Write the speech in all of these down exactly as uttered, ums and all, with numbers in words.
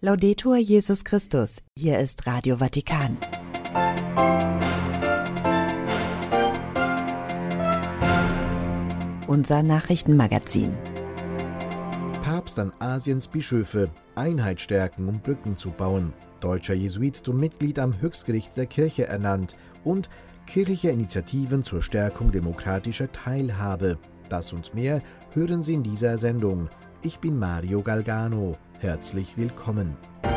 Laudetur Jesus Christus, hier ist Radio Vatikan. Unser Nachrichtenmagazin. Papst an Asiens Bischöfe, Einheit stärken, um Brücken zu bauen. Deutscher Jesuit zum Mitglied am Höchstgericht der Kirche ernannt und kirchliche Initiativen zur Stärkung demokratischer Teilhabe. Das und mehr hören Sie in dieser Sendung. Ich bin Mario Galgano. Herzlich willkommen.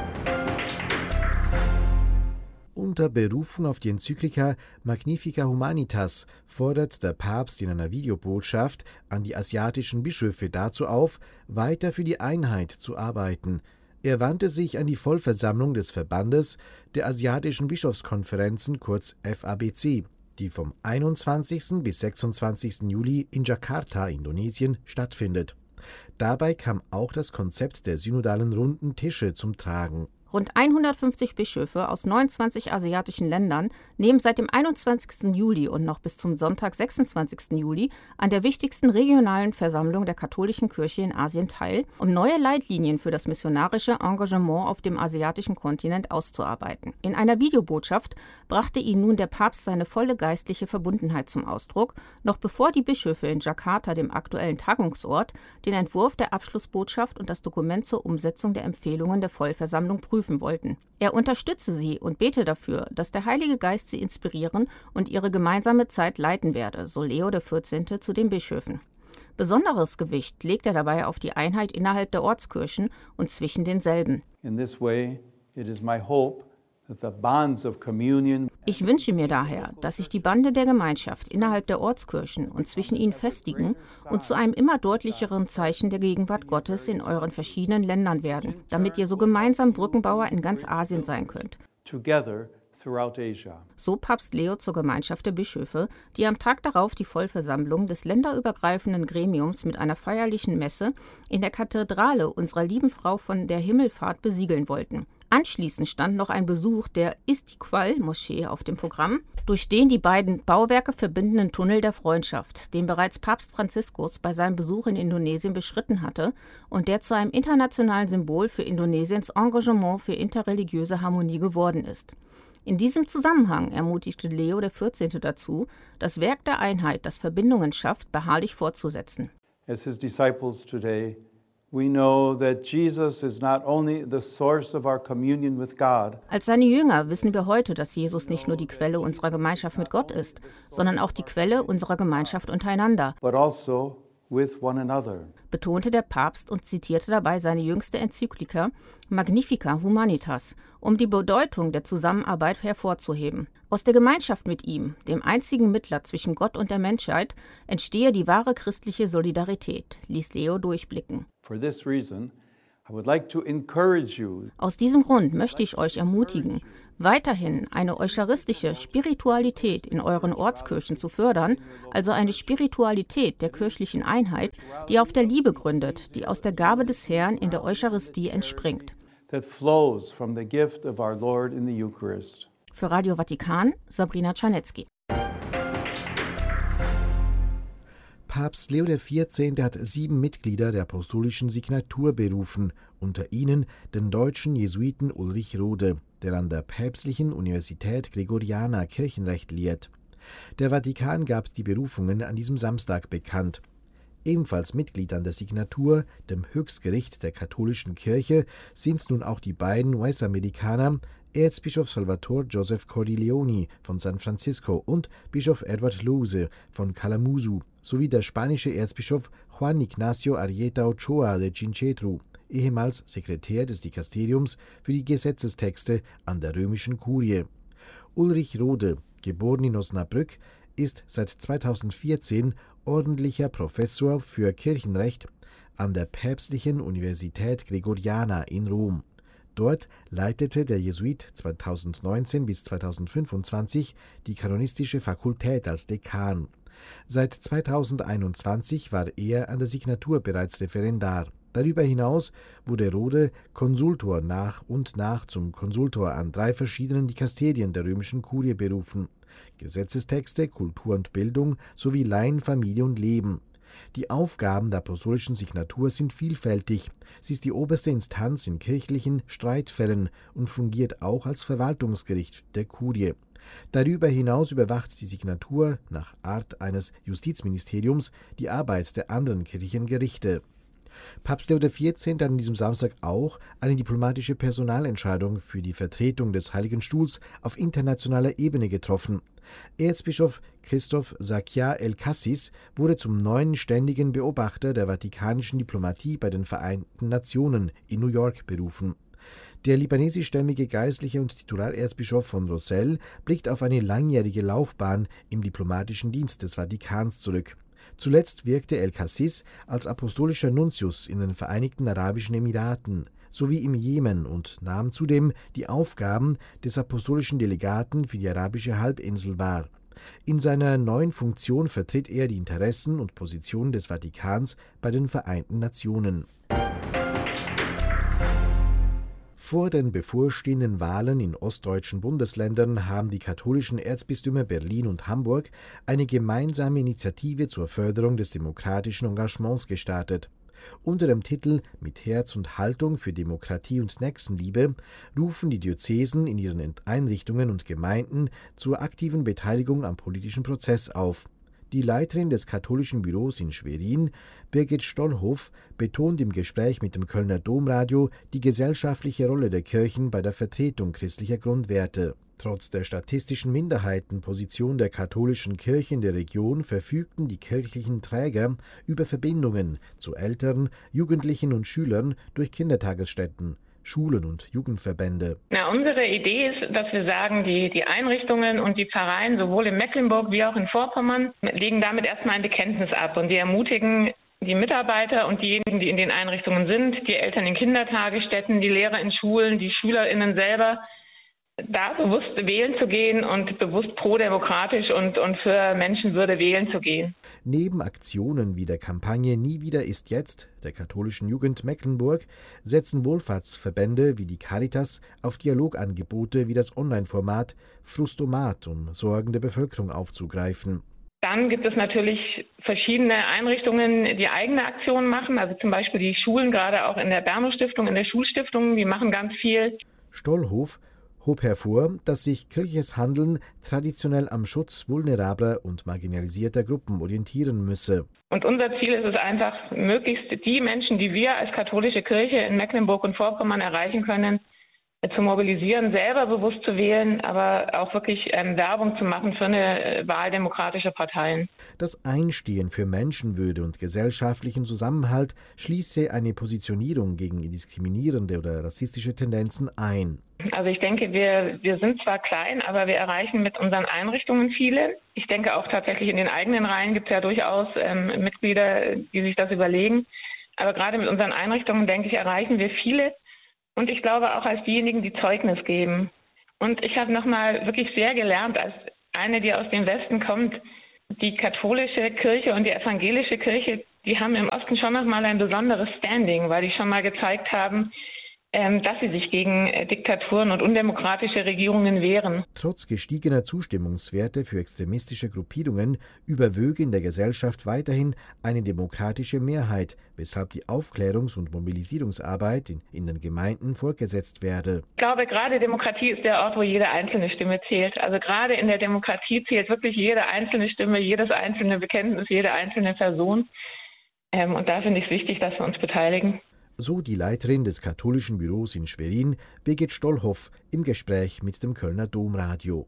Unter Berufung auf die Enzyklika Magnificat Humanitas fordert der Papst in einer Videobotschaft an die asiatischen Bischöfe dazu auf, weiter für die Einheit zu arbeiten. Er wandte sich an die Vollversammlung des Verbandes der Asiatischen Bischofskonferenzen, kurz F A B C, die vom einundzwanzigsten bis sechsundzwanzigsten Juli in Jakarta, Indonesien, stattfindet. Dabei kam auch das Konzept der synodalen runden Tische zum Tragen. Rund hundertfünfzig Bischöfe aus neunundzwanzig asiatischen Ländern nehmen seit dem einundzwanzigsten Juli und noch bis zum Sonntag, sechsundzwanzigsten Juli, an der wichtigsten regionalen Versammlung der katholischen Kirche in Asien teil, um neue Leitlinien für das missionarische Engagement auf dem asiatischen Kontinent auszuarbeiten. In einer Videobotschaft brachte ihnen nun der Papst seine volle geistliche Verbundenheit zum Ausdruck, noch bevor die Bischöfe in Jakarta, dem aktuellen Tagungsort, den Entwurf der Abschlussbotschaft und das Dokument zur Umsetzung der Empfehlungen der Vollversammlung prüfen wollten. Er unterstütze sie und bete dafür, dass der Heilige Geist sie inspirieren und ihre gemeinsame Zeit leiten werde, so Leo der vierzehnte zu den Bischöfen. Besonderes Gewicht legt er dabei auf die Einheit innerhalb der Ortskirchen und zwischen denselben. In this way, it is my hope that the bonds of communion. Ich wünsche mir daher, dass sich die Bande der Gemeinschaft innerhalb der Ortskirchen und zwischen ihnen festigen und zu einem immer deutlicheren Zeichen der Gegenwart Gottes in euren verschiedenen Ländern werden, damit ihr so gemeinsam Brückenbauer in ganz Asien sein könnt. Together throughout Asia. So Papst Leo zur Gemeinschaft der Bischöfe, die am Tag darauf die Vollversammlung des länderübergreifenden Gremiums mit einer feierlichen Messe in der Kathedrale unserer lieben Frau von der Himmelfahrt besiegeln wollten. Anschließend stand noch ein Besuch der Istiqlal-Moschee auf dem Programm, durch den die beiden Bauwerke verbindenden Tunnel der Freundschaft, den bereits Papst Franziskus bei seinem Besuch in Indonesien beschritten hatte und der zu einem internationalen Symbol für Indonesiens Engagement für interreligiöse Harmonie geworden ist. In diesem Zusammenhang ermutigte Leo der vierzehnte dazu, das Werk der Einheit, das Verbindungen schafft, beharrlich fortzusetzen. As his disciples today, we know that Jesus is not only the source of our communion with God. Als seine Jünger wissen wir heute, dass Jesus nicht nur die Quelle unserer Gemeinschaft mit Gott ist, sondern auch die Quelle unserer Gemeinschaft untereinander, But also with one another. betonte der Papst und zitierte dabei seine jüngste Enzyklika Magnificat Humanitas, um die Bedeutung der Zusammenarbeit hervorzuheben. Aus der Gemeinschaft mit ihm, dem einzigen Mittler zwischen Gott und der Menschheit, entstehe die wahre christliche Solidarität, ließ Leo durchblicken. For this reason, I would like to encourage you. Aus diesem Grund möchte ich euch ermutigen, weiterhin eine eucharistische Spiritualität in euren Ortskirchen zu fördern, also eine Spiritualität der kirchlichen Einheit, die auf der Liebe gründet, die aus der Gabe des Herrn in der Eucharistie entspringt. That flows from the gift of our Lord in the Eucharist. Für Radio Vatikan, Sabrina Czarnecki. Papst Leo der vierzehnte hat sieben Mitglieder der apostolischen Signatur berufen, unter ihnen den deutschen Jesuiten Ulrich Rode, der an der Päpstlichen Universität Gregoriana Kirchenrecht lehrt. Der Vatikan gab die Berufungen an diesem Samstag bekannt. Ebenfalls Mitglied an der Signatur, dem Höchstgericht der katholischen Kirche, sind nun auch die beiden U S-Amerikaner Erzbischof Salvatore Joseph Cordileone von San Francisco und Bischof Edward Louse von Kalamazoo sowie der spanische Erzbischof Juan Ignacio Arrieta Ochoa de Chinchetru, ehemals Sekretär des Dikasteriums für die Gesetzestexte an der römischen Kurie. Ulrich Rode, geboren in Osnabrück, ist seit zweitausendvierzehn ordentlicher Professor für Kirchenrecht an der Päpstlichen Universität Gregoriana in Rom. Dort leitete der Jesuit zweitausendneunzehn bis zweitausendfünfundzwanzig die kanonistische Fakultät als Dekan. Seit zweitausendeinundzwanzig war er an der Signatur bereits Referendar. Darüber hinaus wurde Rode Konsultor nach und nach zum Konsultor an drei verschiedenen Dikasterien der römischen Kurie berufen: Gesetzestexte, Kultur und Bildung sowie Laien, Familie und Leben. Die Aufgaben der apostolischen Signatur sind vielfältig. Sie ist die oberste Instanz in kirchlichen Streitfällen und fungiert auch als Verwaltungsgericht der Kurie. Darüber hinaus überwacht die Signatur nach Art eines Justizministeriums die Arbeit der anderen Kirchengerichte. Papst Leo der vierzehnte hat an diesem Samstag auch eine diplomatische Personalentscheidung für die Vertretung des Heiligen Stuhls auf internationaler Ebene getroffen. Erzbischof Christoph Zakia El-Kassis wurde zum neuen ständigen Beobachter der vatikanischen Diplomatie bei den Vereinten Nationen in New York berufen. Der libanesischstämmige Geistliche und Titularerzbischof von Rossell blickt auf eine langjährige Laufbahn im diplomatischen Dienst des Vatikans zurück. Zuletzt wirkte El-Kassis als apostolischer Nuntius in den Vereinigten Arabischen Emiraten sowie im Jemen und nahm zudem die Aufgaben des apostolischen Delegaten für die arabische Halbinsel wahr. In seiner neuen Funktion vertritt er die Interessen und Positionen des Vatikans bei den Vereinten Nationen. Vor den bevorstehenden Wahlen in ostdeutschen Bundesländern haben die katholischen Erzbistümer Berlin und Hamburg eine gemeinsame Initiative zur Förderung des demokratischen Engagements gestartet. Unter dem Titel »Mit Herz und Haltung für Demokratie und Nächstenliebe« rufen die Diözesen in ihren Einrichtungen und Gemeinden zur aktiven Beteiligung am politischen Prozess auf. Die Leiterin des katholischen Büros in Schwerin, Birgit Stollhoff, betont im Gespräch mit dem Kölner Domradio die gesellschaftliche Rolle der Kirchen bei der Vertretung christlicher Grundwerte. Trotz der statistischen Minderheitenposition der katholischen Kirche in der Region verfügten die kirchlichen Träger über Verbindungen zu Eltern, Jugendlichen und Schülern durch Kindertagesstätten, Schulen und Jugendverbände. Na, unsere Idee ist, dass wir sagen, die, die Einrichtungen und die Pfarreien, sowohl in Mecklenburg wie auch in Vorpommern, legen damit erstmal ein Bekenntnis ab. Und wir ermutigen die Mitarbeiter und diejenigen, die in den Einrichtungen sind, die Eltern in Kindertagesstätten, die Lehrer in Schulen, die SchülerInnen selber, da bewusst wählen zu gehen und bewusst prodemokratisch und, und für Menschenwürde wählen zu gehen. Neben Aktionen wie der Kampagne Nie wieder ist jetzt der katholischen Jugend Mecklenburg setzen Wohlfahrtsverbände wie die Caritas auf Dialogangebote wie das Online-Format Frustomat, um Sorgen der Bevölkerung aufzugreifen. Dann gibt es natürlich verschiedene Einrichtungen, die eigene Aktionen machen, also zum Beispiel die Schulen, gerade auch in der Berno-Stiftung, in der Schulstiftung, die machen ganz viel. Stollhoff hob hervor, dass sich kirchliches Handeln traditionell am Schutz vulnerabler und marginalisierter Gruppen orientieren müsse. Und unser Ziel ist es einfach, möglichst die Menschen, die wir als katholische Kirche in Mecklenburg und Vorpommern erreichen können, zu mobilisieren, selber bewusst zu wählen, aber auch wirklich ähm, Werbung zu machen für eine Wahl demokratischer Parteien. Das Einstehen für Menschenwürde und gesellschaftlichen Zusammenhalt schließe eine Positionierung gegen diskriminierende oder rassistische Tendenzen ein. Also ich denke, wir, wir sind zwar klein, aber wir erreichen mit unseren Einrichtungen viele. Ich denke auch tatsächlich in den eigenen Reihen gibt es ja durchaus ähm, Mitglieder, die sich das überlegen. Aber gerade mit unseren Einrichtungen, denke ich, erreichen wir viele. Und ich glaube auch als diejenigen, die Zeugnis geben. Und ich habe nochmal wirklich sehr gelernt, als eine, die aus dem Westen kommt, die katholische Kirche und die evangelische Kirche, die haben im Osten schon nochmal ein besonderes Standing, weil die schon mal gezeigt haben, dass sie sich gegen Diktaturen und undemokratische Regierungen wehren. Trotz gestiegener Zustimmungswerte für extremistische Gruppierungen überwöge in der Gesellschaft weiterhin eine demokratische Mehrheit, weshalb die Aufklärungs- und Mobilisierungsarbeit in, in den Gemeinden fortgesetzt werde. Ich glaube, gerade Demokratie ist der Ort, wo jede einzelne Stimme zählt. Also gerade in der Demokratie zählt wirklich jede einzelne Stimme, jedes einzelne Bekenntnis, jede einzelne Person. Und da finde ich es wichtig, dass wir uns beteiligen. So die Leiterin des katholischen Büros in Schwerin, Birgit Stollhoff, im Gespräch mit dem Kölner Domradio.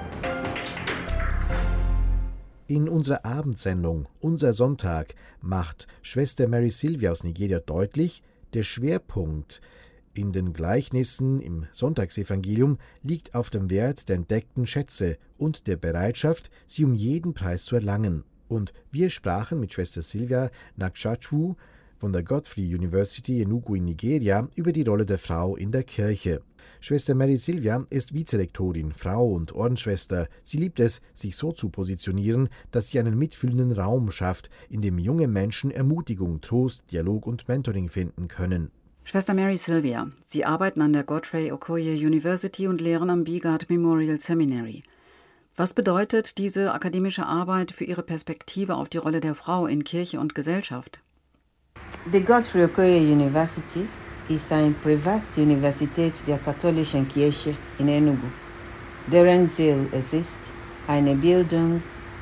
In unserer Abendsendung Unser Sonntag macht Schwester Mary Sylvia aus Nigeria deutlich, der Schwerpunkt in den Gleichnissen im Sonntagsevangelium liegt auf dem Wert der entdeckten Schätze und der Bereitschaft, sie um jeden Preis zu erlangen. Und wir sprachen mit Schwester Sylvia Nakchachu von der Godfrey University Enugu in Nigeria über die Rolle der Frau in der Kirche. Schwester Mary Sylvia ist Vizerektorin, Frau und Ordensschwester. Sie liebt es, sich so zu positionieren, dass sie einen mitfühlenden Raum schafft, in dem junge Menschen Ermutigung, Trost, Dialog und Mentoring finden können. Schwester Mary Sylvia, Sie arbeiten an der Godfrey Okoye University und lehren am Bigard Memorial Seminary. Was bedeutet diese akademische Arbeit für Ihre Perspektive auf die Rolle der Frau in Kirche und Gesellschaft? The Godfrey Okoye University ist eine Privatuniversität der katholischen Kirche in Enugu, deren Ziel es ist, eine Bildung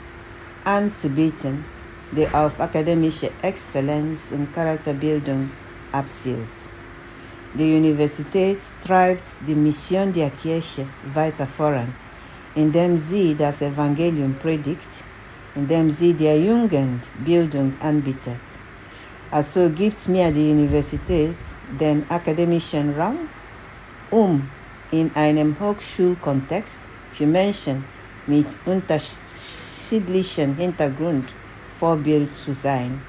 anzubieten, die auf akademische Exzellenz und Charakterbildung abzielt. Die Universität treibt die Mission der Kirche weiter voran, indem sie das Evangelium predigt, indem sie der Jugend Bildung anbietet. Also gibt mir die Universität den akademischen Raum, um in einem Hochschulkontext für Menschen mit unterschiedlichem Hintergrund Vorbild zu sein,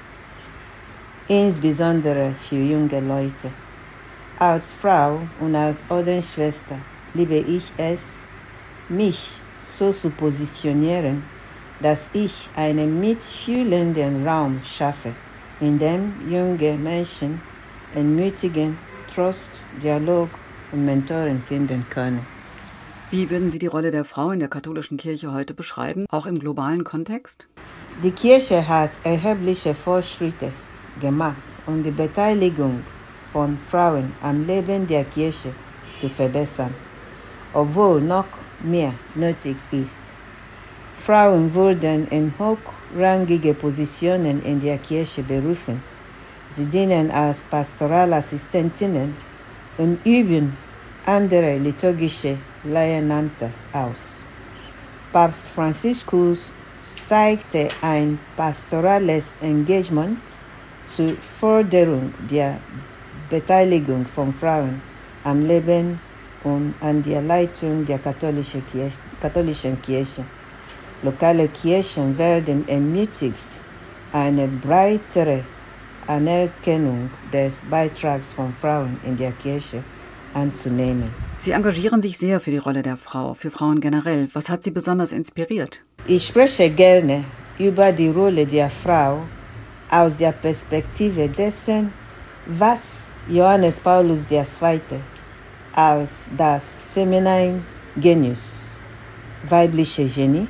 insbesondere für junge Leute. Als Frau und als Ordensschwester liebe ich es, mich so zu positionieren, dass ich einen mitfühlenden Raum schaffe, in dem junge Menschen entmutigen, Trost, Dialog und Mentoren finden können. Wie würden Sie die Rolle der Frau in der katholischen Kirche heute beschreiben, auch im globalen Kontext? Die Kirche hat erhebliche Fortschritte gemacht, um die Beteiligung von Frauen am Leben der Kirche zu verbessern, obwohl noch mehr nötig ist. Frauen wurden in hochrangige Positionen in der Kirche berufen. Sie dienen als Pastoralassistentinnen und üben andere liturgische Laienämter aus. Papst Franziskus zeigte ein pastorales Engagement zur Förderung der Beteiligung von Frauen am Leben und an der Leitung der katholischen Kirche. Katholischen Kirche. Lokale Kirchen werden ermutigt, eine breitere Anerkennung des Beitrags von Frauen in der Kirche anzunehmen. Sie engagieren sich sehr für die Rolle der Frau, für Frauen generell. Was hat Sie besonders inspiriert? Ich spreche gerne über die Rolle der Frau aus der Perspektive dessen, was Johannes Paulus der Zweite als das Feminine Genius, weibliche Genie,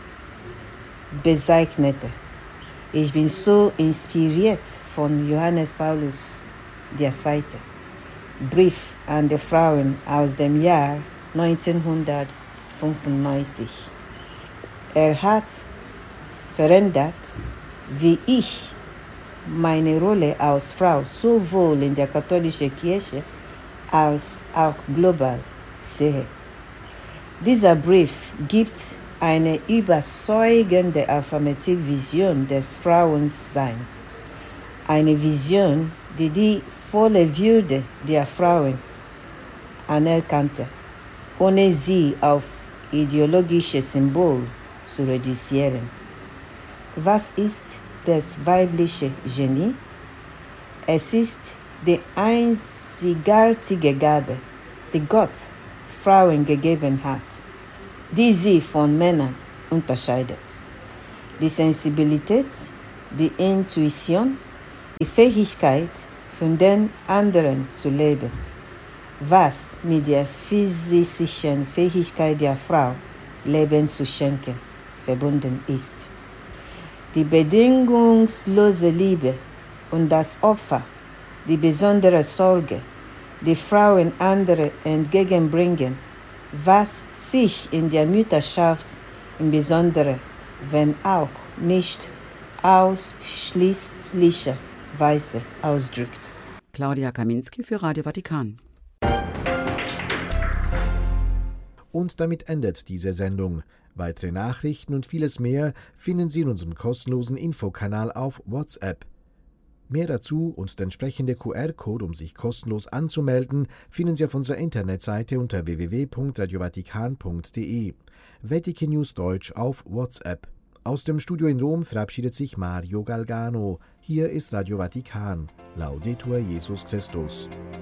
bezeichnete. Ich bin so inspiriert von Johannes Paulus der Zweite. Brief an die Frauen aus dem Jahr neunzehnhundertfünfundneunzig. Er hat verändert, wie ich meine Rolle als Frau sowohl in der katholischen Kirche als auch global sehe. Dieser Brief gibt eine überzeugende affirmative Vision des Frauenseins. Eine Vision, die die volle Würde der Frauen anerkannte, ohne sie auf ideologische Symbole zu reduzieren. Was ist das weibliche Genie? Es ist die einzigartige Gabe, die Gott Frauen gegeben hat, die sie von Männern unterscheidet. Die Sensibilität, die Intuition, die Fähigkeit, von den anderen zu leben, was mit der physischen Fähigkeit der Frau, Leben zu schenken, verbunden ist. Die bedingungslose Liebe und das Opfer, die besondere Sorge, die Frauen andere entgegenbringen, was sich in der Mutterschaft im Besonderen, wenn auch nicht ausschließlicher Weise ausdrückt. Claudia Kaminski für Radio Vatikan. Und damit endet diese Sendung. Weitere Nachrichten und vieles mehr finden Sie in unserem kostenlosen Infokanal auf WhatsApp. Mehr dazu und der entsprechende Q R-Code, um sich kostenlos anzumelden, finden Sie auf unserer Internetseite unter w w w punkt radio vatikan punkt d e. Vatican News Deutsch auf WhatsApp. Aus dem Studio in Rom verabschiedet sich Mario Galgano. Hier ist Radio Vatikan. Laudetur Jesus Christus.